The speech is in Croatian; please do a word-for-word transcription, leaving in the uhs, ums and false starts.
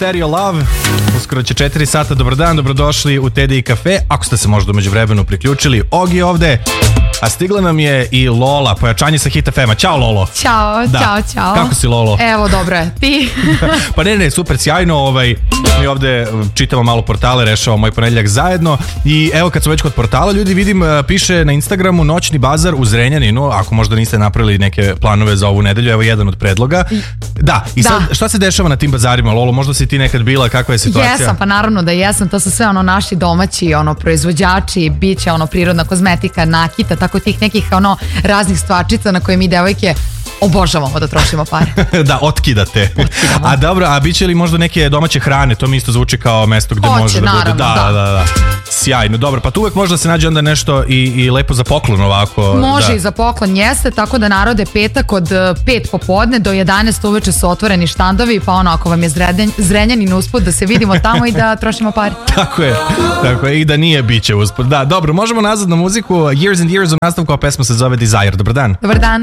Stereo Love. Uskoro će četiri sata. Dobar dan, dobrodošli u Teddy Cafe. Ako ste se možda umeđu vremenu priključili, Ogi ovde. A stigla nam je i Lola, pojačanje sa Hit ef ema. Ćao Lolo. Ćao, da. čao, čao. Kako si Lolo? Evo, dobro je. Ti? Pa ne, ne, super, sjajno. Ovaj, mi ovde čitamo malo portale, rešavamo moj ponedjeljak zajedno. I evo, kad sam već kod portala, ljudi vidim, piše na Instagramu Noćni bazar u Zrenjaninu. Ako možda niste napravili neke planove za ovu nedelju, evo jedan od predloga. Da, i sad, da. Šta se dešava na tim bazarima, Lolo? Možda si ti nekad bila, kakva je situacija? Jesam, pa naravno da jesam. To su sve ono naši domaći ono proizvođači, biće ono prirodna kozmetika, nakita, tako tih nekih ono raznih stvarčica na koje mi devojke obožavamo da trošimo pare. Da, otkidate. Otkidamo. A dobro, a biće li možda neke domaće hrane? To mi isto zvuči kao mesto gde Hoće, može da naravno, bude. Da, da, da, da. Sjajno, dobro, pa tu uvek može da se nađe onda nešto i, i lepo za poklon ovako. Može da. i za poklon, jeste, tako da narode petak od pet popodne do jedanaest uveče su otvoreni štandovi, pa ono ako vam je Zrenjanin, Zrenjanin usput da se vidimo tamo i da trošimo pare. Tako je, tako je, i da nije biće usput. Da, dobro, možemo nazad na muziku. Years and Years u nastavku, a pesma se zove Desire. Dobar dan. Dobar dan.